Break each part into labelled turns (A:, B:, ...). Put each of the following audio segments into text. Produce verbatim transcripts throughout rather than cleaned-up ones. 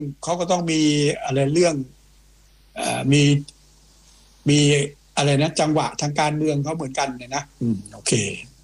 A: เขาก็ต้องมีอะไรเรื่องเอ่อมีมีอะไรนะจังหวะทางการเมืองเขาเหมือนกันเนี่ยนะอืมโอเค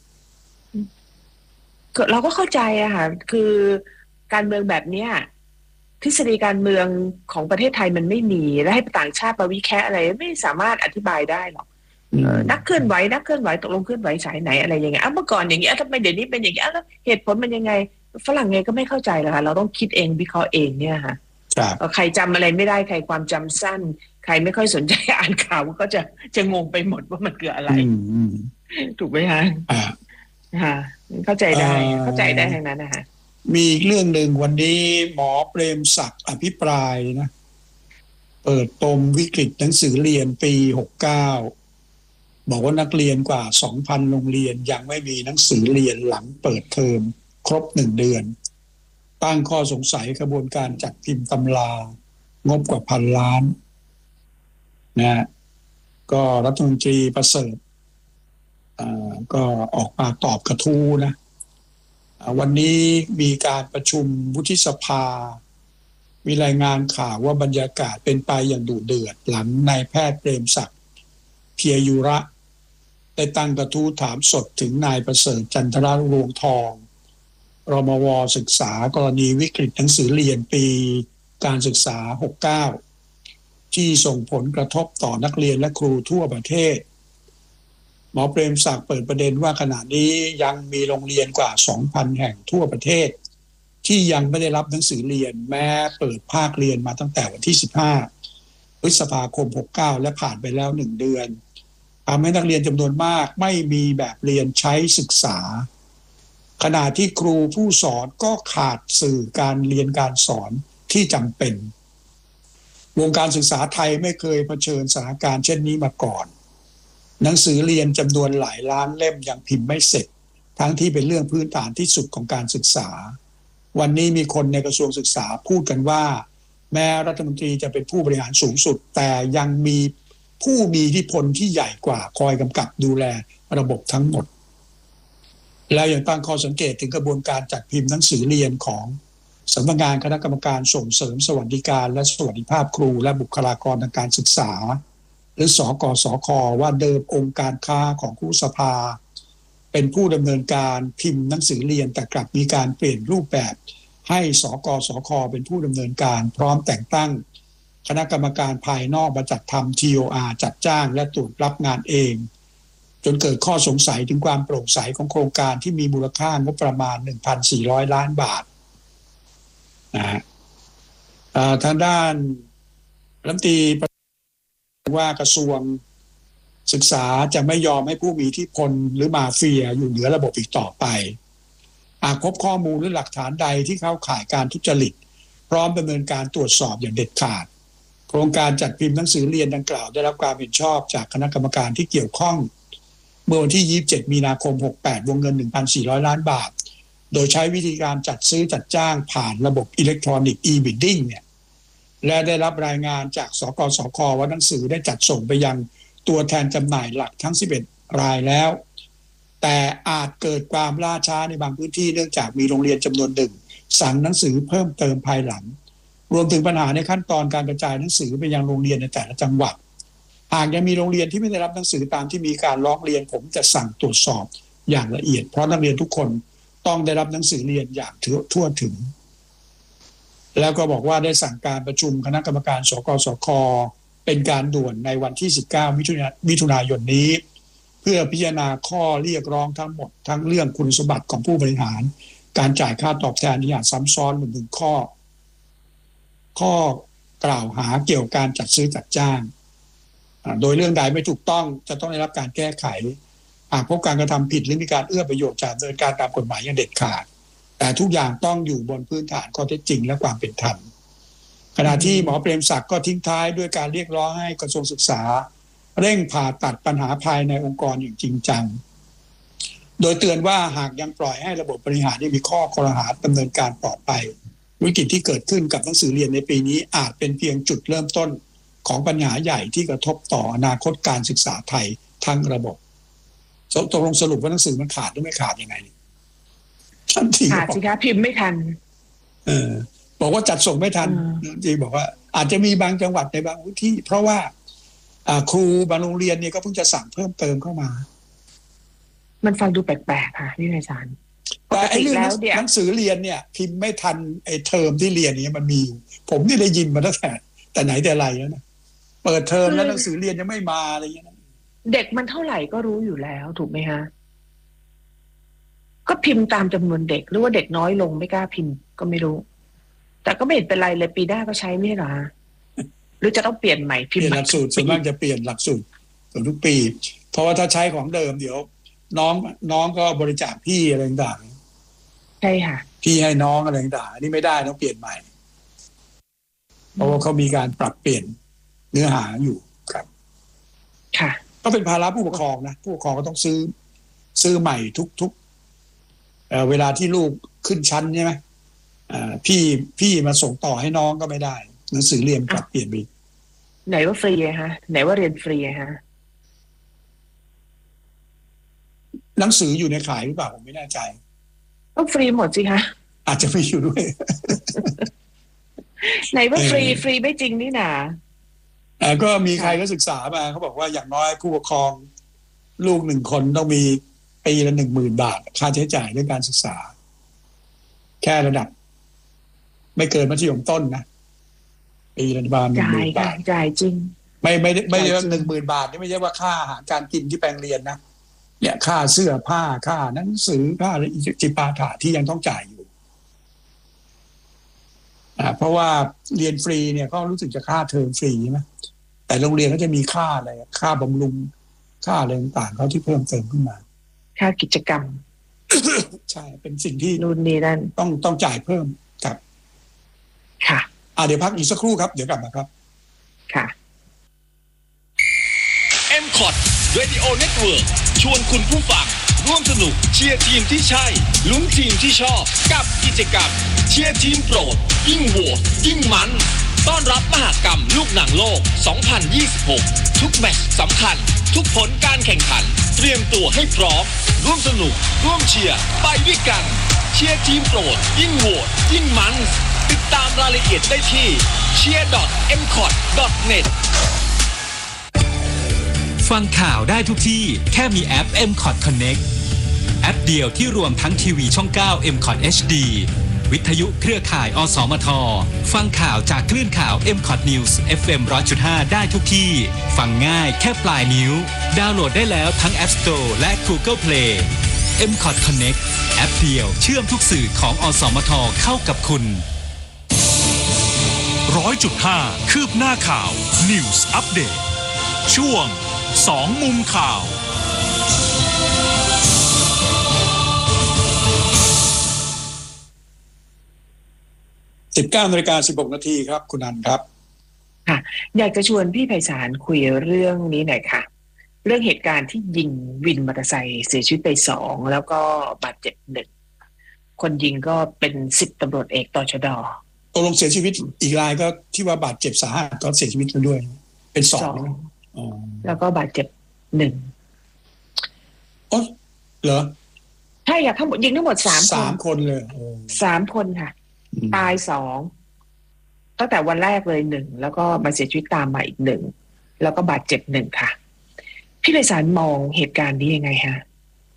B: เราก็เข้าใจอะค่ะคือการเมืองแบบเนี้ยทฤษฎีการเมืองของประเทศไทยมันไม่มีและให้ต่างชาติมาวิเคราะห์อะไรไม่สามารถอธิบายได้หรอก
A: อืม
B: เออนักเคลื่อนไหวนักเคลื่อนไหวตกลงเคลื่อนไหวสายไหนอะไรยังไงอ้าวเมื่อก่อนอย่างนี้อ้าวทำไมเดี๋ยวนี้เป็นอย่างนี้อ้าวแล้วเหตุผลมันยังไงฝรั่งไงก็ไม่เข้าใจหรอกค่ะเราต้องคิดเองวิเคราะห์เองเนี่ยค่ะ
A: ครับ
B: เออใครจำอะไรไม่ได้ใครความจำสั้นใครไม่ค่อยสนใจอ่านข่าวก็จะจะงงไปหมดว่ามันคืออะไร
A: อืมอืม
B: ถูกไหมคะ
A: อ่า
B: ค่ะเข้าใจ
A: เอ่
B: ได้เข้าใจได้
A: อ
B: ทั้งนั้นนะคะ
A: มีอีกเรื่องหนึ่งวันนี้หมอเปรมศักดิ์อภิปรายนะเปิดปมวิกฤตหนังสือเรียนปีหกเก้าบอกว่านักเรียนกว่าสองพันโรงเรียนยังไม่มีหนังสือเรียนหลังเปิดเทอมครบหนึ่งเดือนตั้งข้อสงสัยกระบวนการจัดพิมพ์ตำรางบกว่าพันล้านนะก็รัฐมนตรีประเสริฐก็ออกมาตอบกระทู้นะวันนี้มีการประชุมวุฒิสภามีรายงานข่าวว่าบรรยากาศเป็นไปอย่างดุเดือดหลังนายแพทย์เปรมศักดิ์เพียยุระได้ตั้งกระทู้ถามสดถึงนายประเสริฐจันทรรวงทองรมวศึกษากรณีวิกฤตหนังสือเรียนปีการศึกษาหกเก้าที่ส่งผลกระทบต่อนักเรียนและครูทั่วประเทศหมอเปรมศักดิ์เปิดประเด็นว่าขณะนี้ยังมีโรงเรียนกว่า สองพัน แห่งทั่วประเทศที่ยังไม่ได้รับหนังสือเรียนแม้เปิดภาคเรียนมาตั้งแต่วันที่สิบห้าพฤษภาคมหกเก้าและผ่านไปแล้วหนึ่งเดือนทำให้นักเรียนจำนวนมากไม่มีแบบเรียนใช้ศึกษาขณะที่ครูผู้สอนก็ขาดสื่อการเรียนการสอนที่จำเป็นวงการศึกษาไทยไม่เคยเผชิญสถานการณ์เช่นนี้มาก่อนหนังสือเรียนจำนวนหลายล้านเล่มยังพิมพ์ไม่เสร็จทั้งที่เป็นเรื่องพื้นฐานที่สุดของการศึกษาวันนี้มีคนในกระทรวงศึกษาพูดกันว่าแม้รัฐมนตรีจะเป็นผู้บริหารสูงสุดแต่ยังมีผู้มีอิทธิพลที่ใหญ่กว่าคอยกำกับดูแลระบบทั้งหมดแล้วยังตั้งข้อสังเกตถึงกระบวนการจัดพิมพ์หนังสือเรียนของสำนักงานคณะกรรมการส่งเสริมสวัสดิการและสวัสดิภาพครูและบุคลากรทางการศึกษาหรือสกสคว่าเดิมองค์การค้าของครูสภาเป็นผู้ดำเนินการพิมพ์หนังสือเรียนแต่กลับมีการเปลี่ยนรูปแบบให้สกสคเป็นผู้ดำเนินการพร้อมแต่งตั้งคณะกรรมการภายนอกมาจัดทำ ที โอ อาร์ จัดจ้างและตรวจรับงานเองจนเกิดข้อสงสัยถึงความโปร่งใสของโครงการที่มีมูลค่างบประมาณ หนึ่งพันสี่ร้อย ล้านบาทนะฮะทางด้านรัฐมนตรีว่ากระทรวงศึกษาจะไม่ยอมให้ผู้มีอิทธิพลหรือมาเฟียอยู่เหนือระบบอีกต่อไปหากพบข้อมูลหรือหลักฐานใดที่เข้าข่ายการทุจริตพร้อมดำเนินการตรวจสอบอย่างเด็ดขาดโครงการจัดพิมพ์หนังสือเรียนดังกล่าวได้รับความเห็นชอบจากคณะกรรมการที่เกี่ยวข้องเมื่อวันที่ยี่สิบเจ็ดมีนาคมหกแปดวงเงิน หนึ่งพันสี่ร้อย ล้านบาทโดยใช้วิธีการจัดซื้อจัดจ้างผ่านระบบอิเล็กทรอนิกส์ e-bidding เนี่ยและได้รับรายงานจากสกสคว่าหนังสือได้จัดส่งไปยังตัวแทนจำหน่ายหลักทั้งสิบเอ็ดรายแล้วแต่อาจเกิดความล่าช้าในบางพื้นที่เนื่องจากมีโรงเรียนจำนวนหนึ่งสั่งหนังสือเพิ่มเติมภายหลังรวมถึงปัญหาในขั้นตอนการกระจายหนังสือไปยังโรงเรียนในแต่ละจังหวัดหากยังมีโรงเรียนที่ไม่ได้รับหนังสือตามที่มีการร้องเรียนผมจะสั่งตรวจสอบอย่างละเอียดเพราะนักเรียนทุกคนต้องได้รับหนังสือเรียนอย่างทั่วถึงแล้วก็บอกว่าได้สั่งการประชุมคณะกรรมการสกสคเป็นการด่วนในวันที่สิบเก้ามิถุนายนนี้เพื่อพิจารณาข้อเรียกร้องทั้งหมดทั้งเรื่องคุณสมบัติของผู้บริหารการจ่ายค่าตอบแทนที่อาจซ้ำซ้อนรวมถึงข้อข้อกล่าวหาเกี่ยวกับการจัดซื้อจัดจ้างโดยเรื่องใดไม่ถูกต้องจะต้องได้รับการแก้ไขหากพบการกระทำผิดหรือมีการเอื้อประโยชน์จากดำเนินการตามกฎหมายอย่างเด็ดขาดแต่ทุกอย่างต้องอยู่บนพื้นฐานข้อเท็จจริงและความเป็นธรรมขณะที่หมอเปรมศักดิ์ก็ทิ้งท้ายด้วยการเรียกร้องให้กระทรวงศึกษาเร่งผ่าตัดปัญหาภายในองค์กรอย่างจริงจังโดยเตือนว่าหากยังปล่อยให้ระบบบริหารที่มีข้อคอรหาดำเนินการต่อไปวิกฤตที่เกิดขึ้นกับหนังสือเรียนในปีนี้อาจเป็นเพียงจุดเริ่มต้นของปัญหาใหญ่ที่กระทบต่ออนาคตการศึกษาไทยทั้งระบบตกลงสรุปว่าหนังสือมันขาดหรือไม่ขาดยังไงทันที
B: ขาดสิคะพิมพ์ไม่ทัน
A: เออบอกว่าจัดส่งไม่ทันจริงบอกว่าอาจจะมีบางจังหวัดในบางพื้นที่เพราะว่าครูบางโรงเรียนเนี่ยก็เพิ่งจะสั่งเพิ่มเติมเข้ามา
B: มันฟังดูแปลกๆค่ะพี่ไพศาล
A: แต่ไอ้เรื่องหนังสือเรียนเนี่ยพิมพ์ไม่ทันไอ้เทอมที่เรียนนี้มันมีอยู่ผมนี่ได้ยินมาตั้งแต่แต่ไหนแต่ไรแล้วนะเปิดเทอมแล้วหนังสือเรียนยังไม่มาอะไรอย่างเงี้ย
B: เด็กมันเท่าไหร่ก็รู้อยู่แล้วถูกไหมฮะก็พิมพ์ตามจำนวนเด็กหรือว่าเด็กน้อยลงไม่กล้าพิมพ์ก็ไม่รู้แต่ก็ไม่เห็นเป็นไรเลยปีหน้าก็ใช้ไม่หรอหรือจะต้องเปลี่ยนใหม่พิมพ์
A: หลักสูตรส่วนมากจะเปลี่ยนหลักสูตรทุกปีเพราะว่าถ้าใช้ของเดิมเดี๋ยวน้องน้องก็บริจาคพี่อะไรต่าง
B: ๆใช่ค่ะ
A: พี่ให้น้องอะไรต่างๆนี่ไม่ได้ต้องเปลี่ยนใหม่เพราะว่าเขามีการปรับเปลี่ยนเนื้อหาอยู่ครับ
B: ค่ะ
A: ก็เป็นภาระผู้ปกครองนะผู้ปกครองก็ต้องซื้อซื้อใหม่ทุกๆ เ, เวลาที่ลูกขึ้นชั้นใช่ไหมพี่พี่มาส่งต่อให้น้องก็ไม่ได้หนังสือเรียนปรับเปลี่ยนไป
B: ไหนว่าฟรีฮะไหนว่าเรียนฟรีฮะ
A: หนังสืออยู่ในขายหรือเปล่าผมไม่แน่ใจ
B: ก็ฟรีหมดสิคะ
A: อาจจะไม่อยู่ด้วย
B: ไหนว่าฟรีฟรีไม่จริงนี่นา
A: ก็มีใครก็ศึกษามาเขาบอกว่าอย่างน้อยผู้ปกครองลูกหนึ่งคนต้องมีปีละหนึ่งหมื่นบาทค่าใช้จ่ายเรื่องการศึกษาแค่ระดับไม่เกินมัธยมต้นนะปีละประมาณหนึ่งหมื่นบาท
B: จ่ายจริง
A: ไม่ไม่ไม่ได้ว่าหนึ่งหมื่นบาทนี่ไม่ใช่ว่าค่าอาหารการกินที่แปลงเรียนนะเนี่ยค่าเสื้อผ้าค่าหนังสือค่าจิปาถะที่ยังต้องจ่ายอยู่อ่าเพราะว่าเรียนฟรีเนี่ยก็รู้สึกจะค่าเทอมฟรีใช่ไหมแต่โรงเรียนก็จะมีค่าอะไรค่าบำรุงค่าอะไรต่างๆเขาที่เพิ่มเติมขึ้นมา
B: ค่ากิจกรรม
A: ใช่เป็นสิ่งที่
B: นู่นนี่นั่น
A: ต้องต้องจ่ายเพิ่มครับ
B: ค่ะ
A: อ่าเดี๋ยวพักอีกสักครู่ครับเดี๋ยวกลับมาครับ
B: ค่ะ
C: เอ็ม คอท Radio Network ชวนคุณผู้ฟังร่วมสนุกเชียร์ทีมที่ใช่ลุ้นทีมที่ชอบกับกิจกรรมเชียร์ทีมโปรดยิ่งโหวตยิ่งมันต้อนรับมหกรรมลูกหนังโลกสองพันยี่สิบหกทุกแมตช์สำคัญทุกผลการแข่งขันเตรียมตัวให้พร้อมร่วมสนุกร่วมเชียร์ไปด้วยกันเชียร์ทีมโปรดยิ่งโหวตยิ่งมันติดตามรายละเอียดได้ที่ เชียร์ ดอท เอ็ม คอท ดอท เน็ต
D: ฟังข่าวได้ทุกที่แค่มีแอป เอ็ม คอท Connect แอปเดียวที่รวมทั้งทีวีช่องเก้า เอ็ม คอท เอช ดี วิทยุเครือข่ายอสมทฟังข่าวจากคลื่นข่าว เอ็ม คอท News เอฟ เอ็ม หนึ่งร้อยจุดห้า ได้ทุกที่ฟังง่ายแค่ปลายนิ้วดาวน์โหลดได้แล้วทั้ง App Store และ Google Play เอ็ม คอท Connect แอปเดียวเชื่อมทุกสื่อของอสมทเข้ากับคุณ
E: ร้อยจุดห้าคืบหน้าข่าว News Update ช่วงสองมุมข่าว
A: สิบเก้านาฬิกาสิบหกนาทีครับคุณนันครับ
B: ค่ะอยากจะชวนพี่ไพศาลคุยเรื่องนี้หน่อยค่ะเรื่องเหตุการณ์ที่ยิงวินมอเตอร์ไซค์เสียชีวิตไปสองแล้วก็บาดเจ็บหนึ่งคนยิงก็เป็นสิบตำรวจเอกตชด.
A: ตกลงเสียชีวิตอีกรายก็ที่ว่าบาดเจ็บสาหัสก็เสียชีวิตแล้วด้วยเป็นสอง
B: แล้วก็บาดเจ็บหนึ่ง
A: โอ้เหรอ
B: ใช่ค่ะทั้งหมดยิงทั้งหมดสามคน
A: สามคนเลย
B: สามคนค่ะตายสองตั้งแต่วันแรกเลยหนึ่งแล้วก็มาเสียชีวิตตามมาอีกหนึ่งแล้วก็บาดเจ็บหนึ่งค่ะพี่ไพศาลมองเหตุการณ์นี้ยังไงฮะ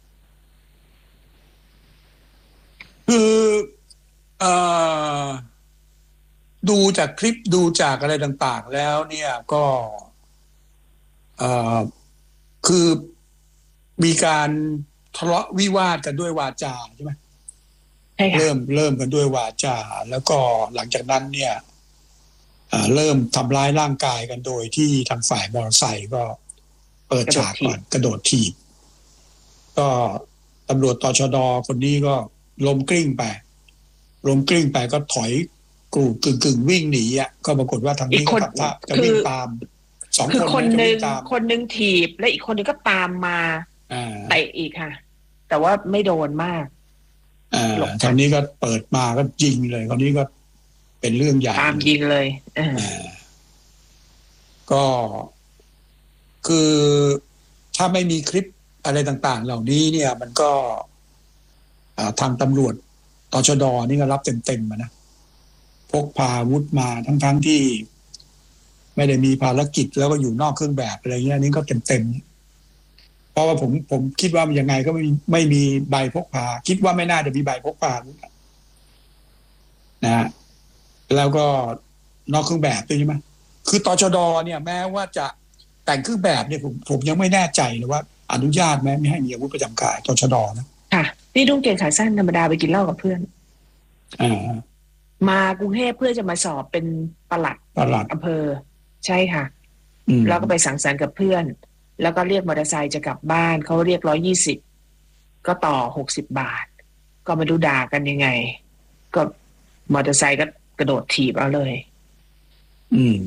A: คือเอ่อดูจากคลิปดูจากอะไรต่างๆแล้วเนี่ยก็เอ่อคือมีการทะเลาะวิวาทกันด้วยวาจาใช่ไหมเริ่มเริ่มกันด้วยวาจาแล้วก็หลังจากนั้นเนี่ยเริ่มทำร้ายร่างกายกันโดยที่ทางฝ่ายมอเตอร์ไซค์ก็เปิดฉากก่อนกระโดดถีบก็ตำรวจตชด.คนนี้ก็ล้มกลิ้งไปล้มกลิ้งไปก็ถอยกรูกึ่งกึ่งวิ่งหนีอ่ะก็ปรากฏว่าทางนี้ก็ขับจะวิ่งตามสองคน
B: คนหนึ่งคนหนึ่งถีบและอีกคนนึงก็ตามมาเตะอีกค่ะแต่ว่าไม่โดนมาก
A: อ่าทางนี้ก็เปิดมาก็ยิงเลยคราวนี้ก็เป็นเรื่องใหญ่
B: ตามยิงเลยอ่า
A: ก็คือถ้าไม่มีคลิปอะไรต่างๆเหล่านี้เนี่ยมันก็ทางตำรวจตชด.นี่ก็รับเต็มๆมานะพกพาอาวุธมาทั้งๆ ท, ที่ไม่ได้มีภารกิจแล้วก็อยู่นอกเครื่องแบบอะไรเงี้ยนี่ก็เต็มๆเพราะว่าผมผมคิดว่ายังไงก็ไม่ไม่มีใบพกพาคิดว่าไม่น่าจะมีใบพกพานะฮะแล้วก็นอกเครื่องแบบด้วยใช่ไหมคือตชดเนี่ยแม้ว่าจะแต่งเครื่องแบบเนี่ยผมผมยังไม่แน่ใจเลยว่าอนุญาตไหมไม่ให้มีอาวุธประจำกายตชดนะ
B: ค่ะนี่นุ่งเกงขาสั้นธรรมดาไปกินเหล้ากับเพื่อน
A: อ่าม
B: ากรุงเทพเพื่อจะมาสอบเป็นปลัด
A: ปลัด
B: อำเภอใช่ค่ะแล้วก็ไปสังสรรค์กับเพื่อนแล้วก็เรียกมอเตอร์ไซค์จะกลับบ้านเขาเรียกร้อยยี่สิบก็ต่อหกสิบบาทก็มาดูด่ากันยังไงก็มอเตอร์ไซค์ก็กระโดดถีบเอาเลย
A: อืม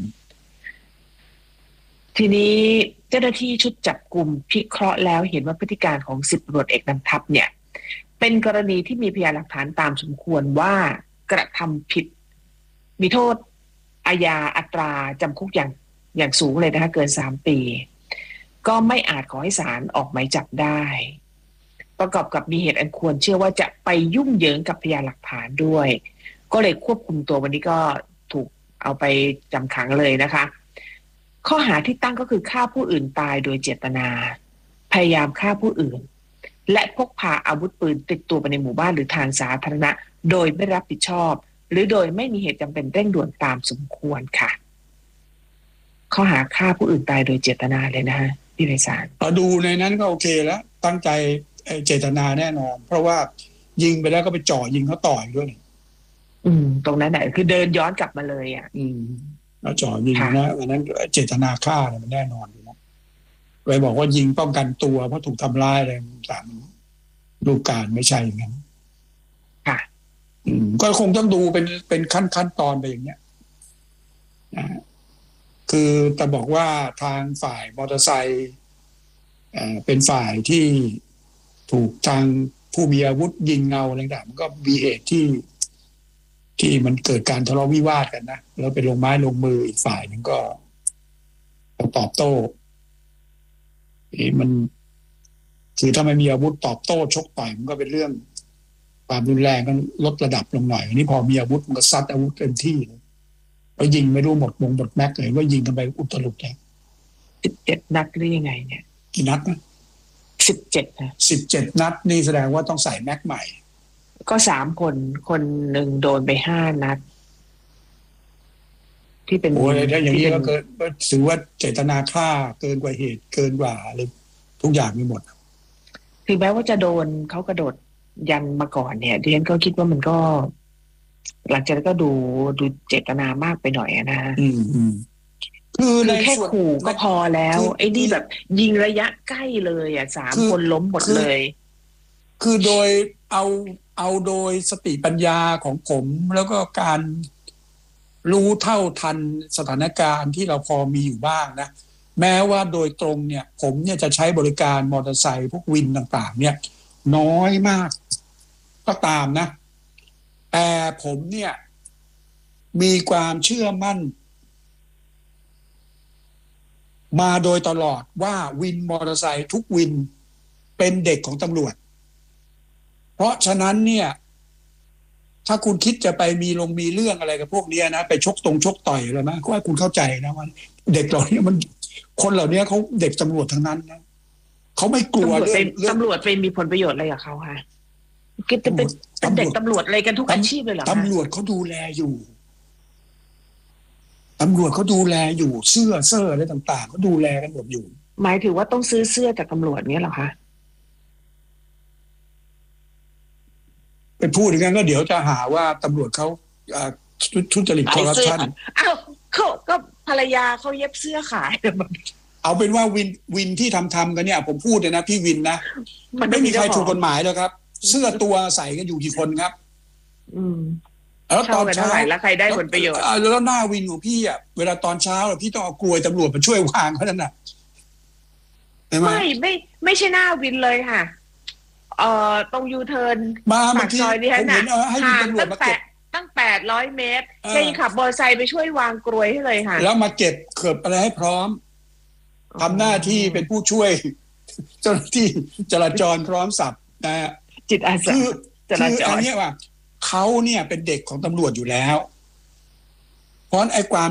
B: ทีนี้เจ้าหน้าที่ชุดจับกลุ่มพิเคราะห์แล้วเห็นว่าพฤติการของสิบตำรวจเอกนำทัพเนี่ยเป็นกรณีที่มีพยานหลักฐานตามสมควรว่ากระทำผิดมีโทษอาญาอัตราจำคุกอย่างอย่างสูงเลยนะคะเกินสามปีก็ไม่อาจขอให้ศาลออกหมายจับได้ประกอบกับมีเหตุอันควรเชื่อว่าจะไปยุ่งเหยิงกับพยานหลักฐานด้วยก็เลยควบคุมตัววันนี้ก็ถูกเอาไปจำขังเลยนะคะข้อหาที่ตั้งก็คือฆ่าผู้อื่นตายโดยเจตนาพยายามฆ่าผู้อื่นและพกพาอาวุธปืนติดตัวไปในหมู่บ้านหรือทางสาธารณะโดยไม่รับผิดชอบหรือโดยไม่มีเหตุจำเป็นเร่งด่วนตามสมควรค่ะข้อหาฆ่าผู้อื่นตายโดยเจตนาเลยนะฮะพี่ไพศาล
A: ดูในนั้นก็โอเคแล้วตั้งใจเจตนาแน่นอนเพราะว่ายิงไปแล้วก็ไปจ่อยิงเขาต่อยด้วย
B: อืมตรงนั้นแหละคือเดินย้อนกลับมาเลยอ่ะ
A: อืมแล้วจ่อยิงนะอันนั้นเจตนาฆ่าเนี่ยมันแน่นอนอยู่นะไปบอกว่ายิงป้องกันตัวเพราะถูกทำร้ายอะไรต่างๆรูปการไม่ใช่อย่างนั้น
B: ค่ะ
A: อืมก็คงต้องดูเป็นเป็นขั้นขั้นตอนไปอย่างเนี้ยนะคือแต่บอกว่าทางฝ่ายมอเตอร์ไซค์เอ่อเป็นฝ่ายที่ถูกทางผู้มีอาวุธยิงเงาอะไรต่างๆมันก็มีเหตุที่ที่มันเกิดการทะเลาะวิวาทกันนะแล้วไปลงไม้ลงมืออีกฝ่ายนึงก็ตอบโต้มันคือถ้าไม่มีอาวุธตอบโต้ชกต่อยมันก็เป็นเรื่องความรุนแรงก็ลดระดับลงหน่อยนี่พอมีอาวุธมันก็ซัดอาวุธเต็มที่เลยไปยิงไม่รู้หมดวงหมดแม็กเลยว่ายิงกันไปอุตลุดเลย
B: สิบเจ็ดนัดหรือยังไงเนี่ย
A: กี่นัดนะ
B: สิบเจ็ดนะ
A: สิบเจ็ดนัดนี่แสดงว่าต้องใส่แม็กใหม่
B: ก็สามคนคนหนึ่งโดนไปห้านัดที่เป็น
A: โอ้ยถ้าอย่างนี้ก็เกินถือว่าเจตนาฆ่าเกินกว่าเหตุเกินกว่าอะไรทุกอย่างมีหมด
B: ถึงแม้ว่าจะโดนเขากระโดดยันมาก่อนเนี่ยดิฉันก็คิดว่ามันก็หลังจากนั้นก็ดูดูเจตนามากไปหน่อยนะฮะ
A: อืมอืม
B: คือแค่ขู่ก็พอแล้วไอ้นี่แบบยิงระยะใกล้เลยอ่ะสามคนล้มหมดเลย
A: คือโดยเอาเอาโดยสติปัญญาของผมแล้วก็การรู้เท่าทันสถานการณ์ที่เราพอมีอยู่บ้างนะแม้ว่าโดยตรงเนี่ยผมเนี่ยจะใช้บริการมอเตอร์ไซค์พวกวินต่างๆเนี่ยน้อยมากก็ตามนะแต่ผมเนี่ยมีความเชื่อมั่นมาโดยตลอดว่าวินมอเตอร์ไซค์ทุกวินเป็นเด็กของตำรวจเพราะฉะนั้นเนี่ยถ้าคุณคิดจะไปมีลงมีเรื่องอะไรกับพวกนี้นะไปชกตรงชกต่อยอะไรนะก็ให้คุณเข้าใจนะว่าเด็กเหล่านี้มันคนเหล่านี้เขาเด็กตำรวจทั้งนั้นนะเขาไม่กลัวเรื่อง
B: ตำรวจไปมีผลประโยชน์อะไรกับเขาคะคิดจะเป็นเด็กตำรวจอะไรกันทุกอาชีพเลยเหรอ
A: ตำรวจเขาดูแลอยู่ตำรวจเขาดูแลอยู่เสื้อเสื้ออะไรต่างๆเขาดูแลกันหมดอยู่
B: หมายถึงว่าต้องซื้อเสื้อจากตำรวจเนี้ยเหรอคะ
A: ไปพูดอย่างนั้นก็เดี๋ยวจะหาว่าตำรวจเขาทุจริตคอร์รัปชัน
B: อ้าวเขาก็ภรรยาเขาเย็บเสื้อขาย
A: เอาเป็นว่าวินวินที่ทำทำกันเนี่ยผมพูดเลยนะพี่วินนะมันไม่มีใครถูกกฎหมายแล้วครับเสื้อตัวใส่กันอยู่กี่คนครับ
B: อืม
A: แล้วตอนเช้า
B: แล้วใครได้ผลประโยชน์
A: แล้วหน้าวินของพี่อ่ะเวลาตอนเช้าพี่ต้องเอากลวยตำรวจมาช่วยวางเขานั่นน่ะ
B: ไม่ไม่ไม่ใช่หน้าวินเลยค่ะเอ่อตรงยูเทิร์น
A: ปาก
B: ซอยนี่ฮะน่ะ
A: ห่างตั้งแต่
B: ตั้งแปดร้อยเมตรแกยังขับมอเตอร์ไซค์ไปช่วยวางกลวยให้เลยค่ะ
A: แล้วมาเก็บเขิบอะไรให้พร้อมทำหน้าที่เป็นผู้ช่วยเจ้าหน้าที่จราจรพร้อมสับนะฮะ
B: จิตอาสา
A: คือคืออันนี้ว่าเขาเนี่ยเป็นเด็กของตำรวจอยู่แล้วเพราะไอ้ความ